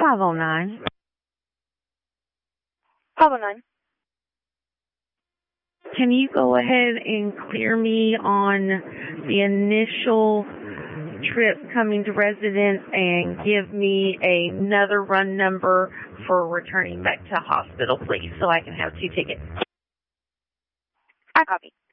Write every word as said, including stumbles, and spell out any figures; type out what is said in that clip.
five oh nine. five oh nine. Can you go ahead and clear me on the initial trip coming to residence and give me another run number for returning back to hospital, please, so I can have two tickets? I copy.